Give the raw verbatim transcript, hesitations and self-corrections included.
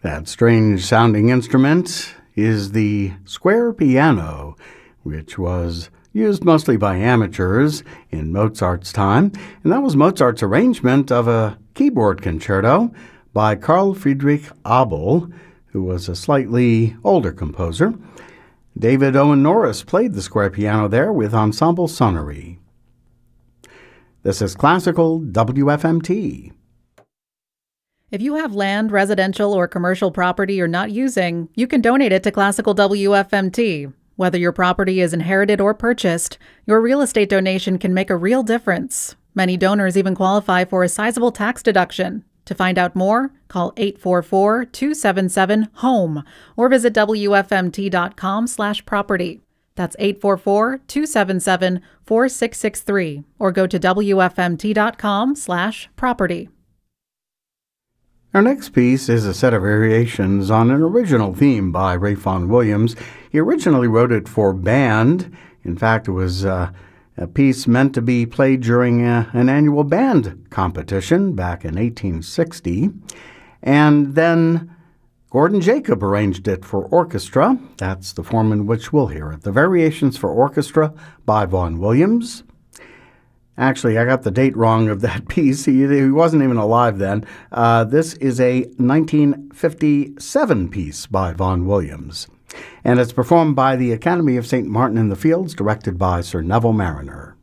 That strange-sounding instrument is the square piano, which was used mostly by amateurs in Mozart's time, and that was Mozart's arrangement of a keyboard concerto by Carl Friedrich Abel, who was a slightly older composer. David Owen Norris played the square piano there with Ensemble Sonnery. This is Classical W F M T. If you have land, residential, or commercial property you're not using, you can donate it to Classical W F M T. Whether your property is inherited or purchased, your real estate donation can make a real difference. Many donors even qualify for a sizable tax deduction. To find out more, call eight four four, two seven seven, HOME or visit W F M T dot com slash property. That's eight four four, two seven seven, four six six three or go to W F M T dot com slash property. Our next piece is a set of variations on an original theme by Ralph Vaughan Williams. He originally wrote it for band. In fact, it was uh, a piece meant to be played during a, an annual band competition back in eighteen sixty. And then Gordon Jacob arranged it for orchestra. That's the form in which we'll hear it. The Variations for Orchestra by Vaughan Williams. Actually, I got the date wrong of that piece. He, he wasn't even alive then. Uh, this is a nineteen fifty-seven piece by Vaughan Williams, and it's performed by the Academy of Saint Martin in the Fields, directed by Sir Neville Marriner.